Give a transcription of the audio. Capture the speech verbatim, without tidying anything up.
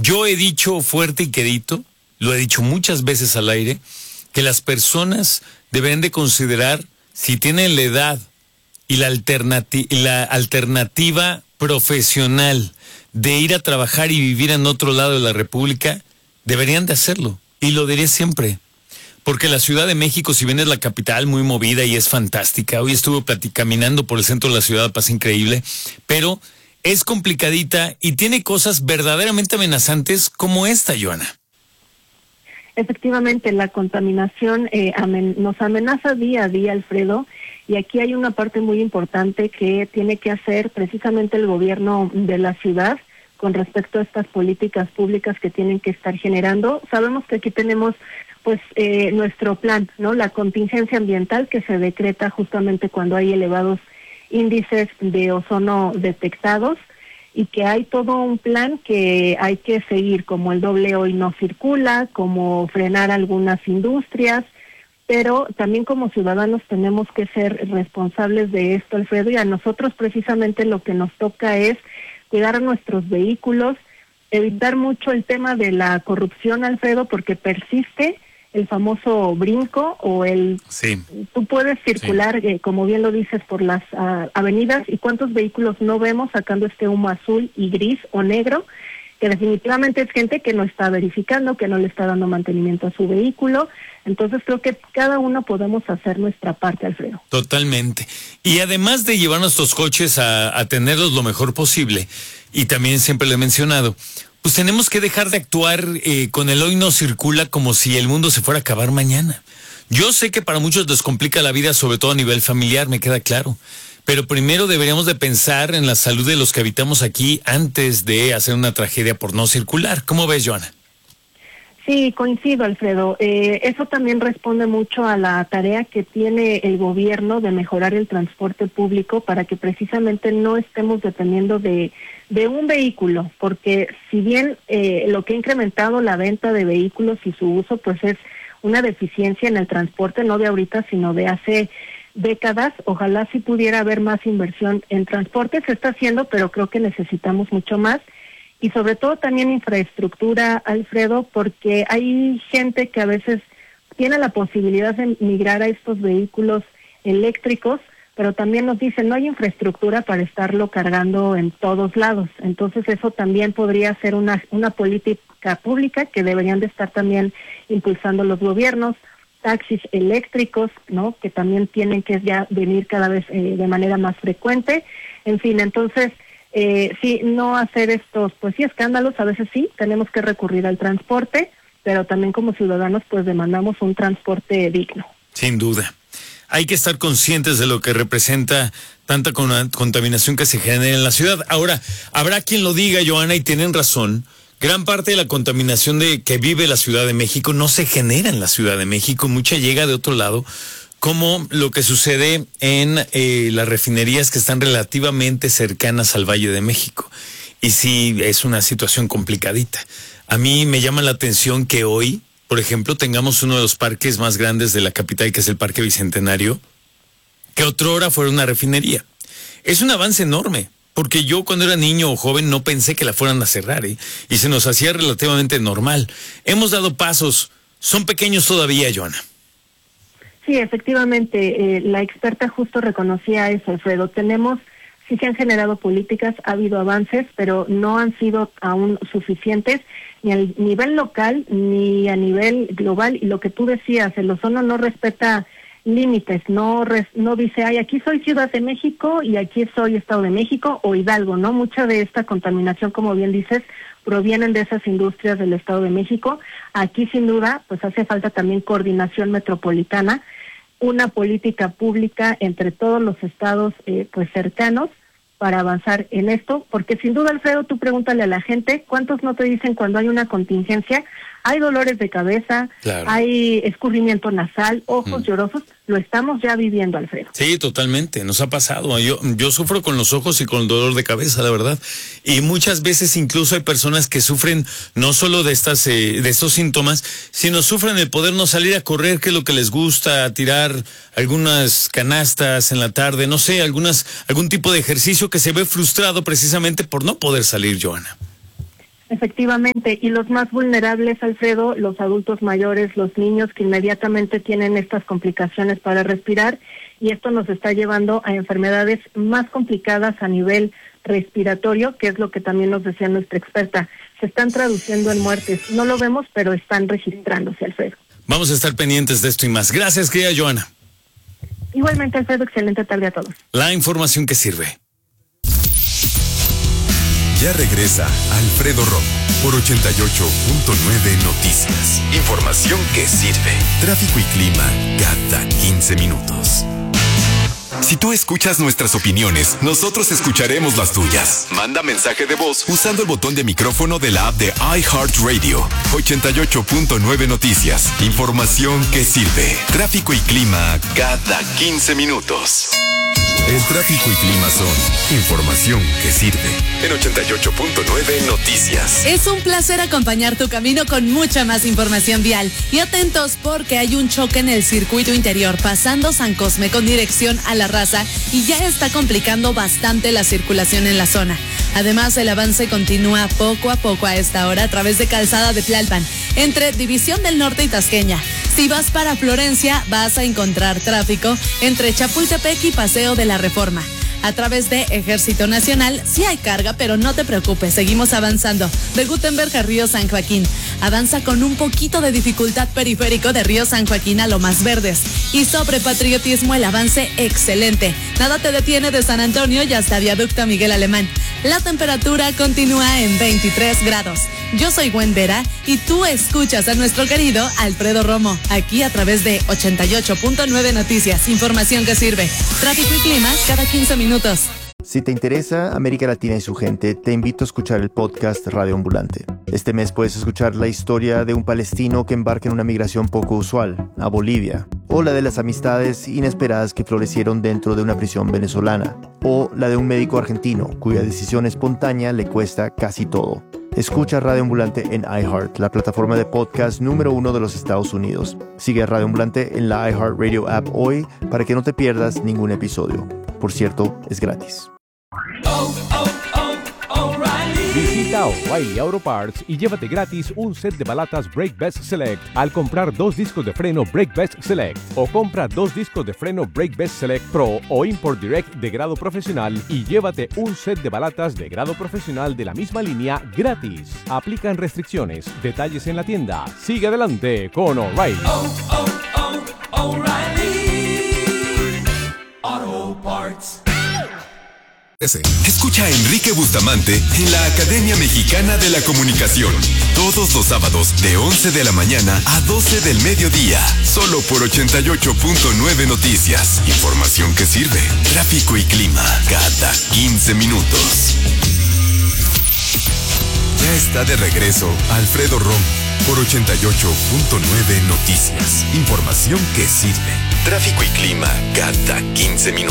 Yo he dicho fuerte y quedito, lo he dicho muchas veces al aire, que las personas deben de considerar si tienen la edad y la, alternati- la alternativa profesional de ir a trabajar y vivir en otro lado de la República, deberían de hacerlo. Y lo diré siempre. Porque la Ciudad de México, si bien es la capital muy movida y es fantástica, hoy estuve platic- caminando por el centro de la ciudad, pasa increíble, pero es complicadita y tiene cosas verdaderamente amenazantes como esta, Joana. Efectivamente, la contaminación eh, amen- nos amenaza día a día, Alfredo, y aquí hay una parte muy importante que tiene que hacer precisamente el gobierno de la ciudad con respecto a estas políticas públicas que tienen que estar generando. Sabemos que aquí tenemos pues eh, nuestro plan, ¿no? La contingencia ambiental que se decreta justamente cuando hay elevados índices de ozono detectados y que hay todo un plan que hay que seguir, como el doble hoy no circula, como frenar algunas industrias, pero también como ciudadanos tenemos que ser responsables de esto, Alfredo, y a nosotros precisamente lo que nos toca es cuidar a nuestros vehículos, evitar mucho el tema de la corrupción, Alfredo, porque persiste el famoso brinco o el... Sí. Tú puedes circular, sí. eh, como bien lo dices, por las uh, avenidas y cuántos vehículos no vemos sacando este humo azul y gris o negro, que definitivamente es gente que no está verificando, que no le está dando mantenimiento a su vehículo. Entonces creo que cada uno podemos hacer nuestra parte, Alfredo. Totalmente. Y además de llevar nuestros coches a, a tenerlos lo mejor posible, y también siempre lo he mencionado, pues tenemos que dejar de actuar eh, con el hoy no circula como si el mundo se fuera a acabar mañana. Yo sé que para muchos les complica la vida, sobre todo a nivel familiar, me queda claro. Pero primero deberíamos de pensar en la salud de los que habitamos aquí antes de hacer una tragedia por no circular. ¿Cómo ves, Joana? Sí, coincido, Alfredo. Eh, eso también responde mucho a la tarea que tiene el gobierno de mejorar el transporte público para que precisamente no estemos dependiendo de, de un vehículo, porque si bien eh, lo que ha incrementado la venta de vehículos y su uso, pues es una deficiencia en el transporte, no de ahorita, sino de hace décadas. Ojalá si pudiera haber más inversión en transporte, se está haciendo, pero creo que necesitamos mucho más. Y sobre todo también infraestructura, Alfredo, porque hay gente que a veces tiene la posibilidad de migrar a estos vehículos eléctricos, pero también nos dicen no hay infraestructura para estarlo cargando en todos lados. Entonces eso también podría ser una, una política pública que deberían de estar también impulsando los gobiernos. Taxis eléctricos, ¿no? Que también tienen que ya venir cada vez eh, de manera más frecuente. En fin, entonces... Eh, sí, no hacer estos, pues sí, escándalos, a veces sí, tenemos que recurrir al transporte, pero también como ciudadanos pues demandamos un transporte digno. Sin duda. Hay que estar conscientes de lo que representa tanta con- contaminación que se genera en la ciudad. Ahora, habrá quien lo diga, Joana, y tienen razón, gran parte de la contaminación de que vive la Ciudad de México no se genera en la Ciudad de México, mucha llega de otro lado, como lo que sucede en eh, las refinerías que están relativamente cercanas al Valle de México. Y sí, es una situación complicadita. A mí me llama la atención que hoy, por ejemplo, tengamos uno de los parques más grandes de la capital, que es el Parque Bicentenario, que otrora fuera una refinería. Es un avance enorme, porque yo cuando era niño o joven no pensé que la fueran a cerrar, ¿eh? Y se nos hacía relativamente normal. Hemos dado pasos, son pequeños todavía, Joana. Sí, efectivamente, eh, la experta justo reconocía eso, Alfredo. Tenemos, sí se han generado políticas, ha habido avances, pero no han sido aún suficientes ni a nivel local ni a nivel global. Y lo que tú decías, el ozono no respeta límites, no res, no dice, ay, aquí soy Ciudad de México y aquí soy Estado de México o Hidalgo, ¿no? Mucha de esta contaminación, como bien dices, provienen de esas industrias del Estado de México. Aquí sin duda, pues hace falta también coordinación metropolitana, una política pública entre todos los estados eh, pues cercanos para avanzar en esto, porque sin duda, Alfredo, tú pregúntale a la gente, ¿cuántos no te dicen cuando hay una contingencia? Hay dolores de cabeza, claro. Hay escurrimiento nasal, ojos mm. llorosos, lo estamos ya viviendo, Alfredo. Sí, totalmente, nos ha pasado. Yo, yo sufro con los ojos y con el dolor de cabeza, la verdad. Y muchas veces incluso hay personas que sufren no solo de estas, eh, de estos síntomas, sino sufren el poder no salir a correr, que es lo que les gusta, a tirar algunas canastas en la tarde, no sé, algunas, algún tipo de ejercicio que se ve frustrado precisamente por no poder salir, Joana. Efectivamente, y los más vulnerables, Alfredo, los adultos mayores, los niños que inmediatamente tienen estas complicaciones para respirar, y esto nos está llevando a enfermedades más complicadas a nivel respiratorio, que es lo que también nos decía nuestra experta. Se están traduciendo en muertes. No lo vemos, pero están registrándose, Alfredo. Vamos a estar pendientes de esto y más. Gracias, querida Joana. Igualmente, Alfredo, excelente tarde a todos. La información que sirve. Ya regresa Alfredo Romo por ochenta y ocho punto nueve Noticias. Información que sirve. Tráfico y clima cada quince minutos. Si tú escuchas nuestras opiniones, nosotros escucharemos las tuyas. Manda mensaje de voz usando el botón de micrófono de la app de iHeartRadio. ochenta y ocho punto nueve Noticias. Información que sirve. Tráfico y clima cada quince minutos. El tráfico y clima son información que sirve en ochenta y ocho punto nueve Noticias. Es un placer acompañar tu camino con mucha más información vial. Y atentos porque hay un choque en el circuito interior pasando San Cosme con dirección a La Raza y ya está complicando bastante la circulación en la zona. Además, el avance continúa poco a poco a esta hora a través de Calzada de Tlalpan, entre División del Norte y Tasqueña. Si vas para Florencia, vas a encontrar tráfico entre Chapultepec y Paseo de la Reforma. A través de Ejército Nacional, sí hay carga, pero no te preocupes, seguimos avanzando. De Gutenberg a Río San Joaquín. Avanza con un poquito de dificultad periférico de Río San Joaquín a Lomas Verdes. Y sobre Patriotismo, el avance excelente. Nada te detiene de San Antonio y hasta Viaducto Miguel Alemán. La temperatura continúa en veintitrés grados. Yo soy Gwen Vera y tú escuchas a nuestro querido Alfredo Romo, aquí a través de ochenta y ocho punto nueve Noticias. Información que sirve. Tráfico y clima cada quince minutos. Si te interesa América Latina y su gente, te invito a escuchar el podcast Radio Ambulante. Este mes puedes escuchar la historia de un palestino que embarca en una migración poco usual, a Bolivia, o la de las amistades inesperadas que florecieron dentro de una prisión venezolana, o la de un médico argentino cuya decisión espontánea le cuesta casi todo. Escucha Radio Ambulante en iHeart, la plataforma de podcast número uno de los Estados Unidos. Sigue a Radio Ambulante en la iHeartRadio app hoy para que no te pierdas ningún episodio. Por cierto, es gratis. Oh, oh, oh, O'Reilly. Visita O'Reilly Auto Parts y llévate gratis un set de balatas Brake Best Select al comprar dos discos de freno Brake Best Select, o compra dos discos de freno Brake Best Select Pro o Import Direct de grado profesional y llévate un set de balatas de grado profesional de la misma línea gratis. Aplican restricciones. Detalles en la tienda. Sigue adelante con O'Reilly. Oh, oh, oh, O'Reilly Auto Parts. Escucha a Enrique Bustamante en la Academia Mexicana de la Comunicación. Todos los sábados de once de la mañana a doce del mediodía. Solo por ochenta y ocho punto nueve Noticias. Información que sirve. Tráfico y clima cada quince minutos. Ya está de regreso Alfredo Romo por ochenta y ocho punto nueve Noticias. Información que sirve. Tráfico y clima cada quince minutos.